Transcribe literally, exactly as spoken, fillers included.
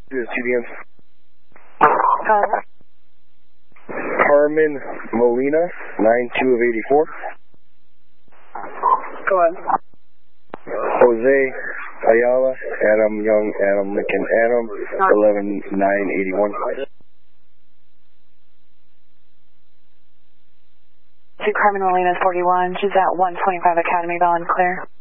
Do the C D Ns. Uh, Carmen Molina, nine two of eighty-four. Go on. Jose Ayala, Adam Young, Adam Lincoln, Adam, eleven nine eighty-one. To Carmen Molina, forty-one. She's at one twenty-five Academy, Bell and Clear.